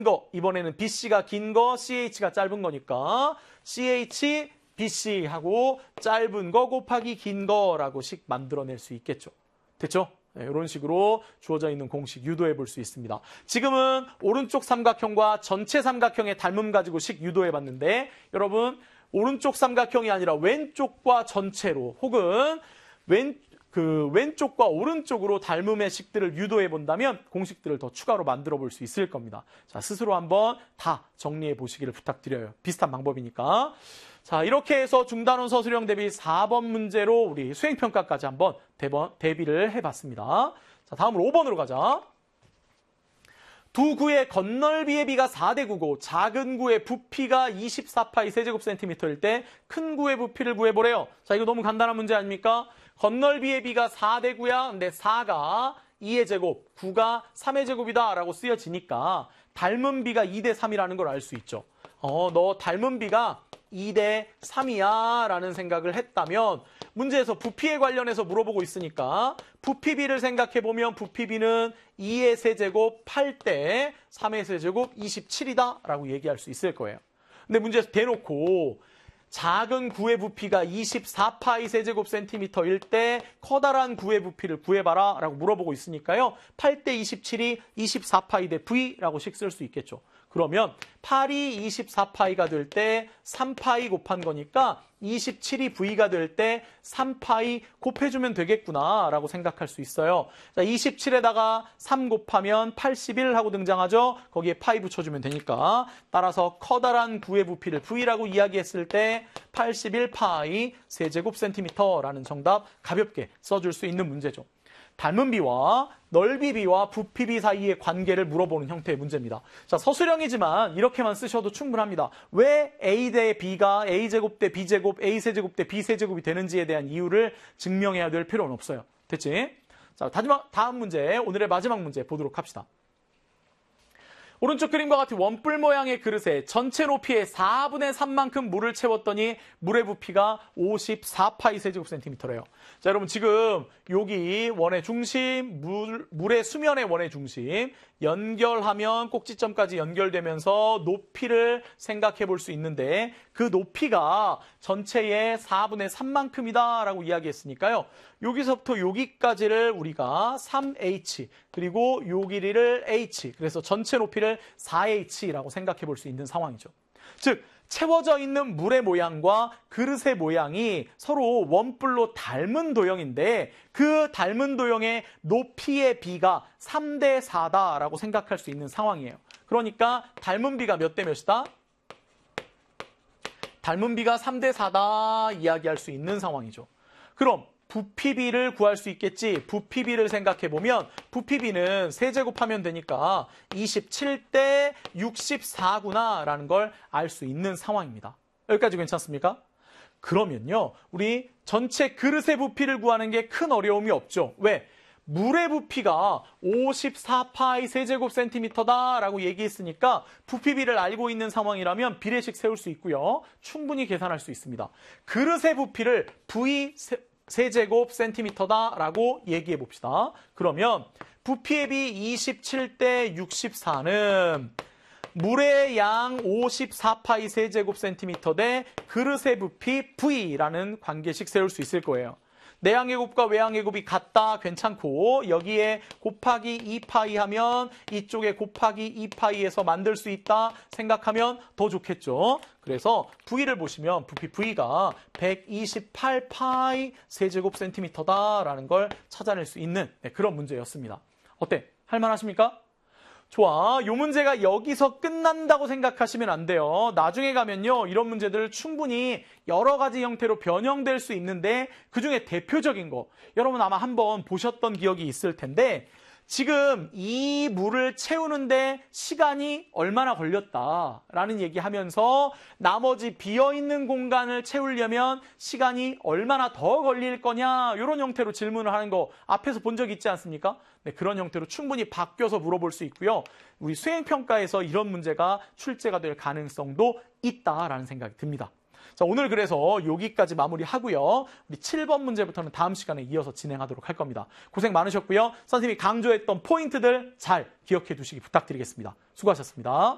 거, 이번에는 BC가 긴 거, CH가 짧은 거니까 CH, BC 하고 짧은 거 곱하기 긴 거라고 식 만들어낼 수 있겠죠. 됐죠? 네, 이런 식으로 주어져 있는 공식 유도해 볼 수 있습니다. 지금은 오른쪽 삼각형과 전체 삼각형의 닮음 가지고 식 유도해 봤는데 여러분 오른쪽 삼각형이 아니라 왼쪽과 전체로 혹은 왼쪽과 오른쪽으로 닮음의 식들을 유도해 본다면 공식들을 더 추가로 만들어 볼 수 있을 겁니다. 자, 스스로 한번 다 정리해 보시기를 부탁드려요. 비슷한 방법이니까. 자, 이렇게 해서 중단원 서술형 대비 4번 문제로 우리 수행평가까지 한번 대비를 해봤습니다. 자, 다음으로 5번으로 가자. 두 구의 건널비의 비가 4대 9고 작은 구의 부피가 24파이 세제곱센티미터일 때 큰 구의 부피를 구해보래요. 자, 이거 너무 간단한 문제 아닙니까? 건널비의 비가 4대 9야. 근데 4가 2의 제곱, 9가 3의 제곱이다 라고 쓰여지니까 닮은 비가 2대 3이라는 걸 알 수 있죠. 너 닮은 비가 2대 3이야 라는 생각을 했다면 문제에서 부피에 관련해서 물어보고 있으니까 부피비를 생각해보면 부피비는 2의 세제곱 8대 3의 세제곱 27이다 라고 얘기할 수 있을 거예요. 근데 문제에서 대놓고 작은 구의 부피가 24파이 세제곱센티미터일 때 커다란 구의 부피를 구해봐라 라고 물어보고 있으니까요. 8대 27이 24파이 대 V라고 식 쓸 수 있겠죠. 그러면 8이 24파이가 될 때 3파이 곱한 거니까 27이 V가 될 때 3파이 곱해주면 되겠구나 라고 생각할 수 있어요. 자, 27에다가 3 곱하면 81 하고 등장하죠. 거기에 파이 붙여주면 되니까. 따라서 커다란 구의 부피를 V라고 이야기했을 때 81파이 세제곱센티미터라는 정답 가볍게 써줄 수 있는 문제죠. 닮은 비와 넓이 비와 부피 비 사이의 관계를 물어보는 형태의 문제입니다. 자, 서술형이지만 이렇게만 쓰셔도 충분합니다. 왜 A 대 B가 A제곱 대 B제곱, A세제곱 대 B세제곱이 되는지에 대한 이유를 증명해야 될 필요는 없어요. 됐지? 자, 다음 문제, 오늘의 마지막 문제 보도록 합시다. 오른쪽 그림과 같이 원뿔 모양의 그릇에 전체 높이의 4분의 3만큼 물을 채웠더니 물의 부피가 54파이 세제곱센티미터래요. 자, 여러분 지금 여기 원의 중심, 물의 수면의 원의 중심 연결하면 꼭지점까지 연결되면서 높이를 생각해 볼 수 있는데 그 높이가 전체의 4분의 3만큼이다 라고 이야기했으니까요. 여기서부터 여기까지를 우리가 3h 그리고 요 길이를 h 그래서 전체 높이를 4h라고 생각해 볼 수 있는 상황이죠. 즉 채워져 있는 물의 모양과 그릇의 모양이 서로 원뿔로 닮은 도형인데 그 닮은 도형의 높이의 비가 3대 4다라고 생각할 수 있는 상황이에요. 그러니까 닮은 비가 몇 대 몇이다? 닮은 비가 3대 4다 이야기할 수 있는 상황이죠. 그럼 부피비를 구할 수 있겠지. 부피비를 생각해보면 부피비는 세제곱하면 되니까 27대 64구나 라는 걸 알 수 있는 상황입니다. 여기까지 괜찮습니까? 그러면요. 우리 전체 그릇의 부피를 구하는 게 큰 어려움이 없죠. 왜? 물의 부피가 54파이 세제곱센티미터다 라고 얘기했으니까 부피비를 알고 있는 상황이라면 비례식 세울 수 있고요. 충분히 계산할 수 있습니다. 그릇의 부피를 V 세제곱 센티미터다라고 얘기해 봅시다. 그러면 부피의 비 27대 64는 물의 양 54파이 세제곱 센티미터 대 그릇의 부피 V라는 관계식 세울 수 있을 거예요. 내양의 곱과 외양의 곱이 같다 괜찮고 여기에 곱하기 2파이 하면 이쪽에 곱하기 2파이에서 만들 수 있다 생각하면 더 좋겠죠. 그래서 V를 보시면 부피 V가 128파이 세제곱 센티미터다라는 걸 찾아낼 수 있는 그런 문제였습니다. 어때? 할만하십니까? 좋아. 이 문제가 여기서 끝난다고 생각하시면 안 돼요. 나중에 가면요. 이런 문제들을 충분히 여러 가지 형태로 변형될 수 있는데 그중에 대표적인 거 여러분 아마 한번 보셨던 기억이 있을 텐데 지금 이 물을 채우는데 시간이 얼마나 걸렸다라는 얘기하면서 나머지 비어있는 공간을 채우려면 시간이 얼마나 더 걸릴 거냐 이런 형태로 질문을 하는 거 앞에서 본 적 있지 않습니까? 네, 그런 형태로 충분히 바뀌어서 물어볼 수 있고요. 우리 수행평가에서 이런 문제가 출제가 될 가능성도 있다라는 생각이 듭니다. 자, 오늘 그래서 여기까지 마무리하고요. 우리 7번 문제부터는 다음 시간에 이어서 진행하도록 할 겁니다. 고생 많으셨고요. 선생님이 강조했던 포인트들 잘 기억해 두시기 부탁드리겠습니다. 수고하셨습니다.